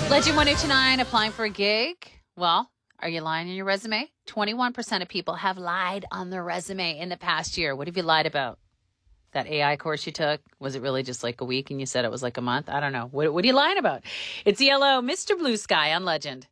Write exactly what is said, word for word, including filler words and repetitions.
Legend one oh two nine, applying for a gig. Well, are you lying on your resume? twenty-one percent of people have lied on their resume in the past year. What have you lied about? That A I course you took, was it really just like a week and you said it was like a month? I don't know. What, what are you lying about? It's Yellow, Mister Blue Sky on Legend.